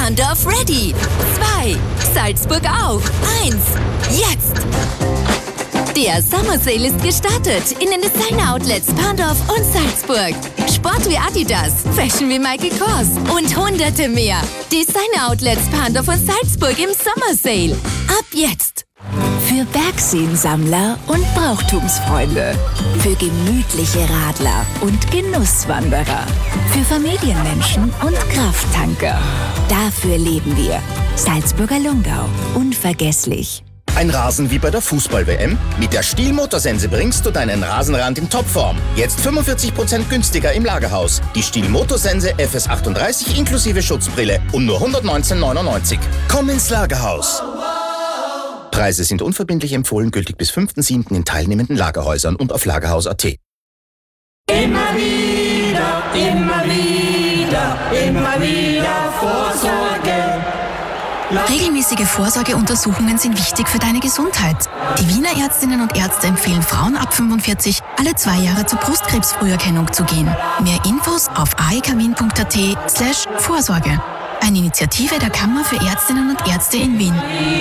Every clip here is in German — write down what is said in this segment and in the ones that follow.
Pandorf ready. 2. Salzburg auch. 1. Jetzt! Der Summer Sale ist gestartet in den Designer-Outlets Pandorf und Salzburg. Sport wie Adidas, Fashion wie Michael Kors und hunderte mehr. Designer-Outlets Pandorf und Salzburg im Summer Sale. Ab jetzt! Für Bergseensammler und Brauchtumsfreunde. Für gemütliche Radler und Genusswanderer. Für Familienmenschen und Krafttanker. Dafür leben wir. Salzburger Lungau. Unvergesslich. Ein Rasen wie bei der Fußball-WM? Mit der Stihl Motorsense bringst du deinen Rasenrand in Topform. Jetzt 45% günstiger im Lagerhaus. Die Stihl Motorsense FS38 inklusive Schutzbrille um nur 119,99. Komm ins Lagerhaus. Preise sind unverbindlich empfohlen, gültig bis 5.7. in teilnehmenden Lagerhäusern und auf Lagerhaus.at. Immer wieder, immer wieder, immer wieder Vorsorge. Regelmäßige Vorsorgeuntersuchungen sind wichtig für deine Gesundheit. Die Wiener Ärztinnen und Ärzte empfehlen Frauen ab 45 alle 2 Jahre zur Brustkrebsfrüherkennung zu gehen. Mehr Infos auf aekawien.at/Vorsorge. Eine Initiative der Kammer für Ärztinnen und Ärzte in Wien.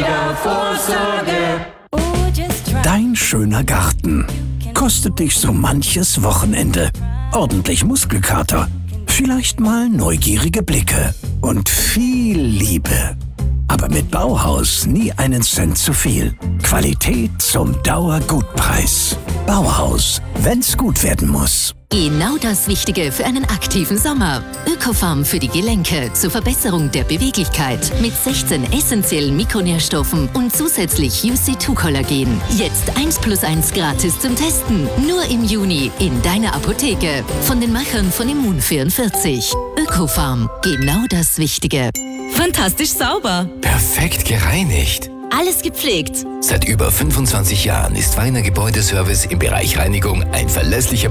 Dein schöner Garten kostet dich so manches Wochenende. Ordentlich Muskelkater, vielleicht mal neugierige Blicke und viel Liebe. Aber mit Bauhaus nie einen Cent zu viel. Qualität zum Dauergutpreis. Bauhaus, wenn's gut werden muss. Genau das Wichtige für einen aktiven Sommer. Ökofarm für die Gelenke zur Verbesserung der Beweglichkeit mit 16 essentiellen Mikronährstoffen und zusätzlich UC2-Kollagen. Jetzt 1+1 gratis zum Testen. Nur im Juni in deiner Apotheke. Von den Machern von Immun44. Ökofarm. Genau das Wichtige. Fantastisch sauber. Perfekt gereinigt. Alles gepflegt. Seit über 25 Jahren ist Weiner Gebäudeservice im Bereich Reinigung ein verlässlicher